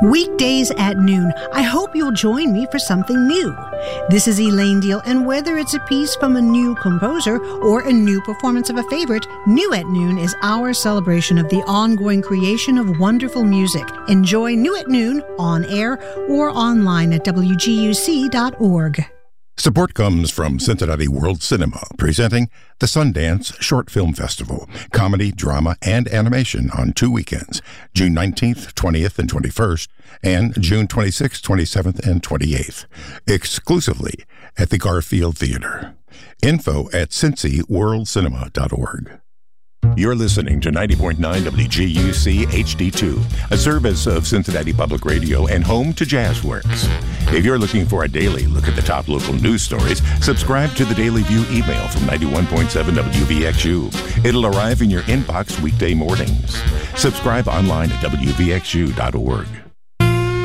Weekdays at noon. I hope you'll join me for something new. This is Elaine Deal, and whether it's a piece from a new composer or a new performance of a favorite, New at Noon is our celebration of the ongoing creation of wonderful music. Enjoy New at Noon on air or online at wguc.org. Support comes from Cincinnati World Cinema, presenting the Sundance Short Film Festival, comedy, drama, and animation on 2 weekends, June 19th, 20th, and 21st, and June 26th, 27th, and 28th, exclusively at the Garfield Theater. Info at cincyworldcinema.org. You're listening to 90.9 WGUC HD2, a service of Cincinnati Public Radio and home to Jazzworks. If you're looking for a daily look at the top local news stories, subscribe to the Daily View email from 91.7 WVXU. It'll arrive in your inbox weekday mornings. Subscribe online at WVXU.org.